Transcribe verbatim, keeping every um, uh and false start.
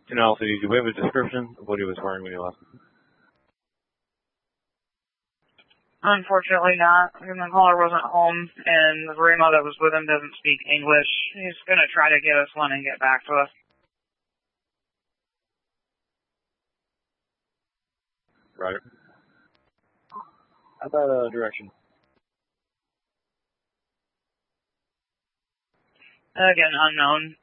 And also, do we have a description of what he was wearing when he left? Unfortunately not. The caller wasn't home, and the Remo that was with him doesn't speak English. He's going to try to get us one and get back to us. Right. How about uh, direction? Again, unknown.